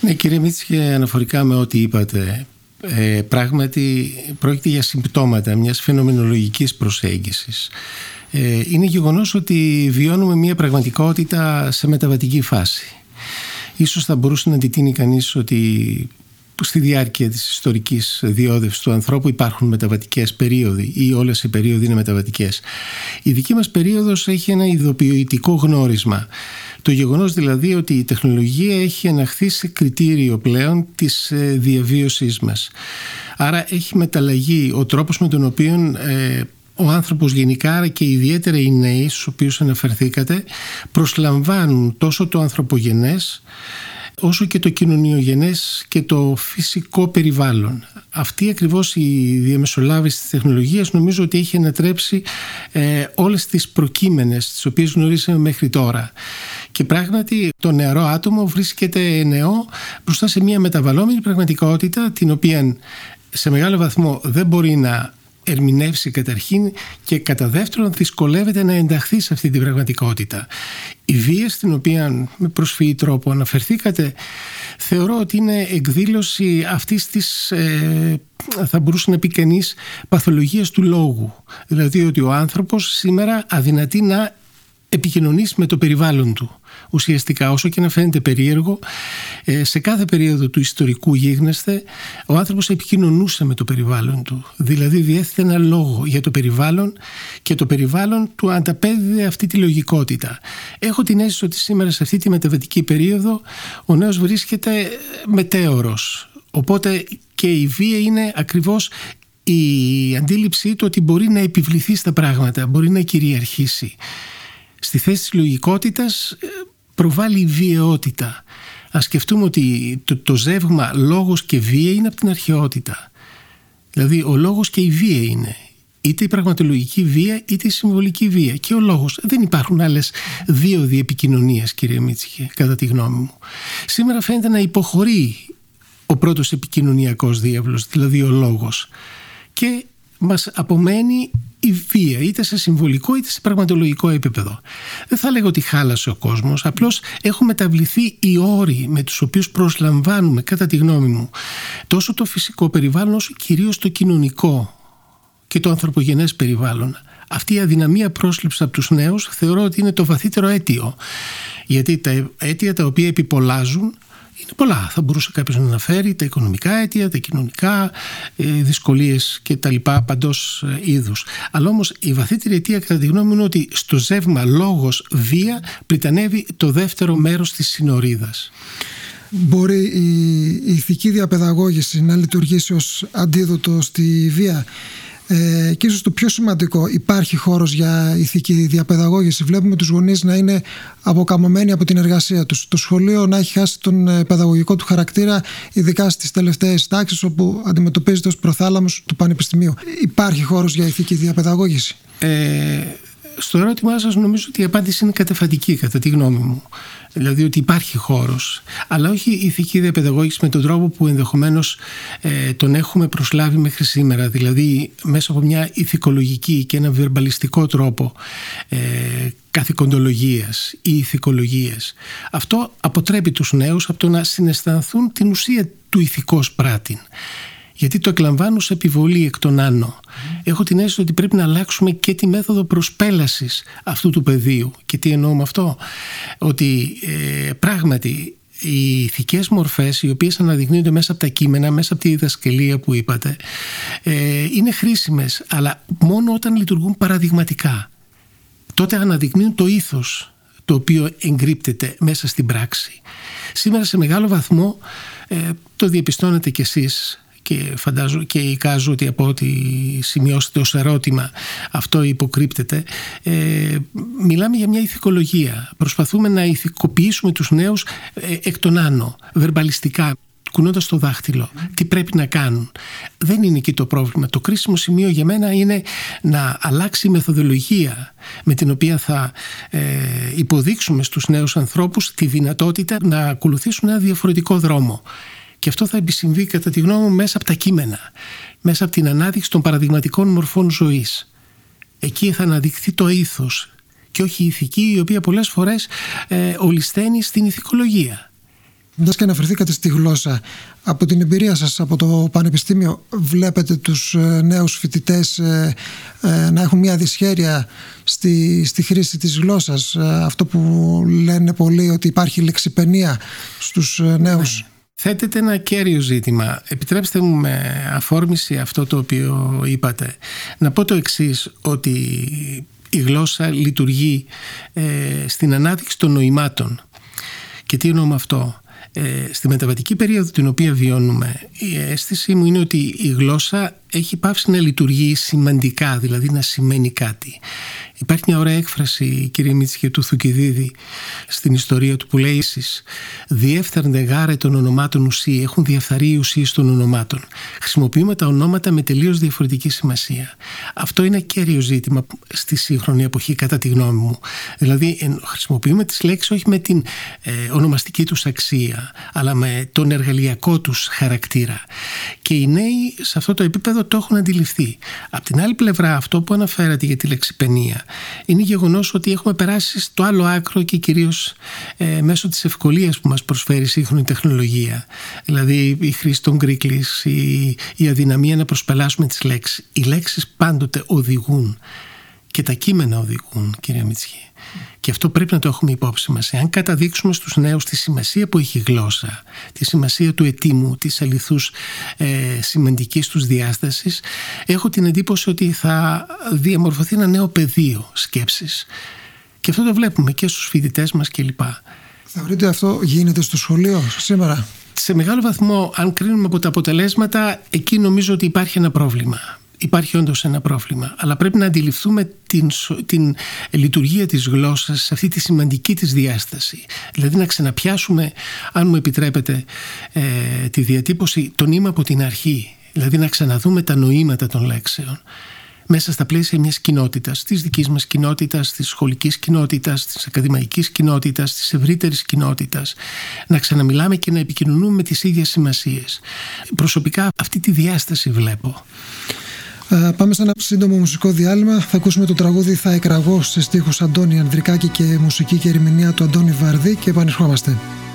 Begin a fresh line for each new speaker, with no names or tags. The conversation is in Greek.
Ναι, κύριε Μίτσικε, αναφορικά με ό,τι είπατε, πράγματι πρόκειται για συμπτώματα μιας φαινομενολογικής προσέγγισης. Είναι γεγονός ότι βιώνουμε μια πραγματικότητα σε μεταβατική φάση. Ίσως θα μπορούσε να αντιτείνει κανείς ότι στη διάρκεια της ιστορικής διόδευσης του ανθρώπου υπάρχουν μεταβατικές περίοδοι ή όλες οι περίοδοι είναι μεταβατικές. Η δική μας περίοδος έχει ένα ειδοποιητικό γνώρισμα. Το γεγονός δηλαδή ότι η τεχνολογία έχει αναχθεί σε κριτήριο πλέον της διαβίωσής μας. Άρα έχει μεταλλαγεί ο τρόπος με τον οποίο ο άνθρωπος γενικά, άρα και ιδιαίτερα οι νέοι στους οποίους αναφερθήκατε, προσλαμβάνουν τόσο το ανθρωπογενές όσο και το κοινωνιογενές και το φυσικό περιβάλλον. Αυτή ακριβώς η διαμεσολάβηση της τεχνολογίας νομίζω ότι έχει ανατρέψει όλες τις προκείμενες τις οποίες γνωρίσαμε μέχρι τώρα. Και πράγματι το νεαρό άτομο βρίσκεται νεό μπροστά σε μια μεταβαλλόμενη πραγματικότητα την οποία σε μεγάλο βαθμό δεν μπορεί να ερμηνεύσει καταρχήν και κατά δεύτερον δυσκολεύεται να ενταχθεί σε αυτή την πραγματικότητα. Η βία στην οποία με προσφύγει τρόπο αναφερθήκατε θεωρώ ότι είναι εκδήλωση αυτής της θα μπορούσε να πει κανείς παθολογίας του λόγου. Δηλαδή ότι ο άνθρωπος σήμερα αδυνατεί να επικοινωνήσει με το περιβάλλον του. Ουσιαστικά, όσο και να φαίνεται περίεργο, σε κάθε περίοδο του ιστορικού γίγνεσθε ο άνθρωπος επικοινωνούσε με το περιβάλλον του. Δηλαδή διέθετε ένα λόγο για το περιβάλλον και το περιβάλλον του ανταπέδιδε αυτή τη λογικότητα. Έχω την αίσθηση ότι σήμερα σε αυτή τη μεταβατική περίοδο ο νέος βρίσκεται μετέωρος. Οπότε και η βία είναι ακριβώς η αντίληψή του ότι μπορεί να επιβληθεί στα πράγματα, μπορεί να κυριαρχήσει. Στη θέση της λογικότητας προβάλλει η βιαιότητα. Ας σκεφτούμε ότι το ζεύγμα λόγος και βία είναι από την αρχαιότητα. Δηλαδή ο λόγος και η βία είναι. Είτε η πραγματολογική βία είτε η συμβολική βία. Και ο λόγος. Δεν υπάρχουν άλλες δίωδοι επικοινωνίας, κύριε Μίτσικε, κατά τη γνώμη μου. Σήμερα φαίνεται να υποχωρεί ο πρώτος επικοινωνιακός διάβλος, δηλαδή ο λόγος. Και μας απομένει η βία, είτε σε συμβολικό είτε σε πραγματολογικό επίπεδο. Δεν θα λέγω ότι χάλασε ο κόσμος, απλώς έχουν μεταβληθεί οι όροι με τους οποίους προσλαμβάνουμε, κατά τη γνώμη μου, τόσο το φυσικό περιβάλλον όσο κυρίως το κοινωνικό και το ανθρωπογενές περιβάλλον. Αυτή η αδυναμία πρόσληψης από τους νέους θεωρώ ότι είναι το βαθύτερο αίτιο. Γιατί τα αίτια τα οποία επιπολάζουν είναι πολλά. Θα μπορούσε κάποιος να αναφέρει τα οικονομικά αίτια, τα κοινωνικά, δυσκολίες και τα λοιπά παντός είδους. Αλλά όμως η βαθύτερη αιτία κατά τη γνώμη μου είναι ότι στο ζεύγμα λόγος βία πριτανεύει το δεύτερο μέρος της συνορίδας.
Μπορεί η ηθική διαπαιδαγώγηση να λειτουργήσει ως αντίδοτο στη βία? Και ίσως το πιο σημαντικό, υπάρχει χώρος για ηθική διαπαιδαγώγηση? Βλέπουμε τους γονείς να είναι αποκαμωμένοι από την εργασία τους, το σχολείο να έχει χάσει τον παιδαγωγικό του χαρακτήρα, ειδικά στις τελευταίες τάξεις όπου αντιμετωπίζεται ως προθάλαμος του πανεπιστημίου. Υπάρχει χώρος για ηθική διαπαιδαγώγηση?
Στο ερώτημά σας νομίζω ότι η απάντηση είναι καταφατική κατά τη γνώμη μου. Δηλαδή ότι υπάρχει χώρος, αλλά όχι ηθική διαπαιδαγώγηση με τον τρόπο που ενδεχομένως τον έχουμε προσλάβει μέχρι σήμερα, δηλαδή μέσα από μια ηθικολογική και ένα βερμπαλιστικό τρόπο καθηκοντολογίας ή ηθικολογίας. Αυτό αποτρέπει τους νέους από το να συναισθανθούν την ουσία του ηθικός πράτην. Γιατί το εκλαμβάνουν σε επιβολή εκ των άνω. Έχω την αίσθηση ότι πρέπει να αλλάξουμε και τη μέθοδο προσπέλασης αυτού του πεδίου. Και τι εννοώ με αυτό? Ότι πράγματι οι ηθικές μορφές οι οποίες αναδεικνύονται μέσα από τα κείμενα, μέσα από τη διδασκαλία που είπατε, είναι χρήσιμες, αλλά μόνο όταν λειτουργούν παραδειγματικά. Τότε αναδεικνύουν το ήθος το οποίο εγκρύπτεται μέσα στην πράξη. Σήμερα σε μεγάλο βαθμό, το διαπιστώνετε κι εσείς, και φαντάζω και εικάζω ότι από ό,τι σημειώσετε ως ερώτημα αυτό υποκρύπτεται, μιλάμε για μια ηθικολογία. Προσπαθούμε να ηθικοποιήσουμε τους νέους εκ των άνω, βερμπαλιστικά, κουνώντας το δάχτυλο. Τι πρέπει να κάνουν? Δεν είναι εκεί το πρόβλημα. Το κρίσιμο σημείο για μένα είναι να αλλάξει η μεθοδολογία με την οποία θα υποδείξουμε στους νέους ανθρώπους τη δυνατότητα να ακολουθήσουν ένα διαφορετικό δρόμο. Και αυτό θα επισυμβεί κατά τη γνώμη μου μέσα από τα κείμενα, μέσα από την ανάδειξη των παραδειγματικών μορφών ζωής. Εκεί θα αναδειχθεί το ήθος και όχι η ηθική, η οποία πολλές φορές ολισθαίνει στην ηθικολογία.
Μιας και αναφερθήκατε στη γλώσσα, από την εμπειρία σας από το Πανεπιστήμιο, βλέπετε τους νέους φοιτητές να έχουν μια δυσχέρεια στη χρήση της γλώσσας, αυτό που λένε πολλοί ότι υπάρχει λεξιπαινία στους νέους?
Θέτεται ένα κέριο ζήτημα. Επιτρέψτε μου, με αφόρμηση αυτό το οποίο είπατε, να πω το εξής, ότι η γλώσσα λειτουργεί στην ανάδειξη των νοημάτων. Και τι εννοώ με αυτό? Στη μεταβατική περίοδο την οποία βιώνουμε, η αίσθησή μου είναι ότι η γλώσσα έχει πάψει να λειτουργεί σημαντικά, δηλαδή να σημαίνει κάτι. Υπάρχει μια ωραία έκφραση, κύριε Μητσικέ, του Θουκυδίδη στην ιστορία του που λέει εσείς, «Διέφθαρντε γάρε των ονομάτων ουσία», έχουν διαφθαρεί οι ουσίες των ονομάτων. Χρησιμοποιούμε τα ονόματα με τελείως διαφορετική σημασία. Αυτό είναι κέριο ζήτημα στη σύγχρονη εποχή, κατά τη γνώμη μου. Δηλαδή χρησιμοποιούμε τις λέξεις όχι με την ονομαστική τους αξία, αλλά με τον εργαλειακό τους χαρακτήρα. Και οι νέοι σε αυτό το επίπεδο το έχουν αντιληφθεί. Απ' την άλλη πλευρά, αυτό που αναφέρατε για τη λεξιπαινία, είναι γεγονός ότι έχουμε περάσει στο άλλο άκρο και κυρίως μέσω της ευκολίας που μας προσφέρει η σύγχρονη τεχνολογία. Δηλαδή η χρήση των γκρίκλης, η αδυναμία να προσπελάσουμε τις λέξεις. Οι λέξεις πάντοτε οδηγούν και τα κείμενα οδηγούν, κύριε Μητσική. Και αυτό πρέπει να το έχουμε υπόψη μας. Εάν καταδείξουμε στους νέους τη σημασία που έχει η γλώσσα, τη σημασία του ετοίμου, της αληθούς σημαντικής τους διάστασης, έχω την εντύπωση ότι θα διαμορφωθεί ένα νέο πεδίο σκέψης. Και αυτό το βλέπουμε και στους φοιτητές μας κλπ.
Θεωρείτε αυτό γίνεται στο σχολείο σήμερα?
Σε μεγάλο βαθμό, αν κρίνουμε από τα αποτελέσματα, εκεί νομίζω ότι υπάρχει ένα πρόβλημα. Υπάρχει όντως ένα πρόβλημα, αλλά πρέπει να αντιληφθούμε την λειτουργία της γλώσσας σε αυτή τη σημαντική της διάσταση. Δηλαδή να ξαναπιάσουμε, αν μου επιτρέπετε τη διατύπωση, το νήμα από την αρχή. Δηλαδή να ξαναδούμε τα νοήματα των λέξεων μέσα στα πλαίσια μιας κοινότητας, της δικής μας κοινότητας, της σχολικής κοινότητας, της ακαδημαϊκής κοινότητας, της ευρύτερης κοινότητας. Να ξαναμιλάμε και να επικοινωνούμε με τις ίδιες σημασίες. Προσωπικά αυτή τη διάσταση βλέπω.
Πάμε σε ένα σύντομο μουσικό διάλειμμα. Θα ακούσουμε το τραγούδι «Θα εκραγώ» σε στίχους Αντώνη Ανδρικάκη και μουσική και ερμηνεία του Αντώνη Βαρδί και επανερχόμαστε.